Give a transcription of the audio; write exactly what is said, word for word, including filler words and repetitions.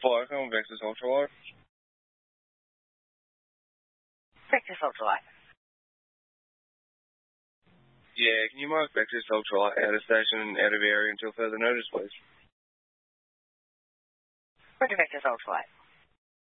Welcome, Vectis Ultralight. Vectis Ultralight. Yeah, can you mark Vectis Ultralight out of station and out of area until further notice, please? Roger, Vectis Ultralight.